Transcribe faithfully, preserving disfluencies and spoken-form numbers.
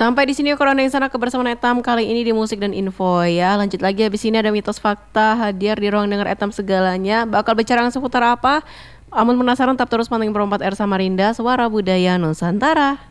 Sampai di sini Corona yang sana kebersamaan Etam kali ini di musik dan info ya. Lanjut lagi, habis ini ada mitos fakta hadir di ruang dengar Etam segalanya. Bakal bicara seputar apa? Amun penasaran tetap terus pantengin Perempat R Samarinda, Suara Budaya Nusantara.